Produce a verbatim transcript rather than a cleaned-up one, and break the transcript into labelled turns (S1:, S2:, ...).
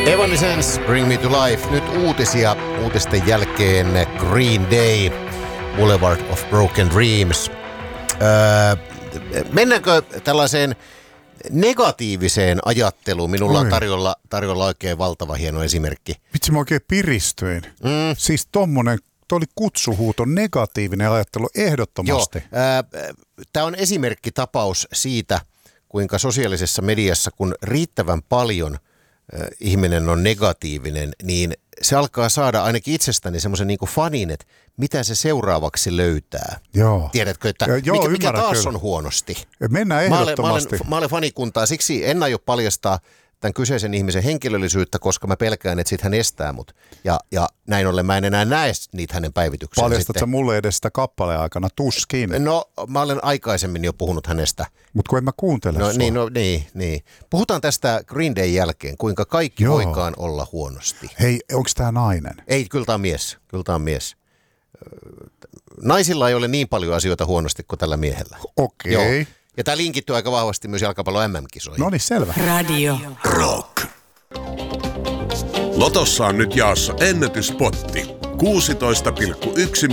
S1: Evanescence, Bring Me to Life. Nyt uutisia. Uutisten jälkeen Green Day, Boulevard of Broken Dreams. Öö, mennäänkö tällaiseen negatiiviseen ajatteluun? Minulla on tarjolla, tarjolla oikein valtava hieno esimerkki.
S2: Vitsi, mä oikein piristyin. Mm. Siis tommonen, toi oli kutsuhuuto, negatiivinen ajattelu ehdottomasti.
S1: Tämä on esimerkkitapaus siitä, kuinka sosiaalisessa mediassa, kun riittävän paljon äh, ihminen on negatiivinen, niin se alkaa saada ainakin itsestäni semmoisen niin kuin fanin, että mitä se seuraavaksi löytää.
S2: Joo.
S1: Tiedätkö, että
S2: ja, joo,
S1: mikä, mikä taas
S2: kyllä.
S1: on huonosti.
S2: Mennään ehdottomasti.
S1: Mä olen, mä olen, mä olen fanikuntaa, siksi en aio paljastaa tämän kyseisen ihmisen henkilöllisyyttä, koska mä pelkään, että sit hän estää mut. Ja, ja näin ollen mä en enää näe niitä hänen päivityksiä.
S2: Paljastatko sä mulle edes sitä kappaleen aikana? Tuskin.
S1: No, mä olen aikaisemmin jo puhunut hänestä.
S2: Mutta kun en mä kuuntele
S1: no,
S2: sua.
S1: Niin, no niin, niin. Puhutaan tästä Green Day jälkeen, kuinka kaikki Joo. voikaan olla huonosti.
S2: Hei, onko tää nainen?
S1: Ei, kyllä tää on mies. Kyllä tää on mies. Naisilla ei ole niin paljon asioita huonosti kuin tällä miehellä.
S2: Okei. Okay.
S1: Ja tämä linkittyy aika vahvasti myös jalkapallon M M-kisoihin.
S2: No niin, selvä.
S3: Radio
S4: Rock. Lotossa on nyt jaossa ennätyspotti. kuusitoista pilkku yksi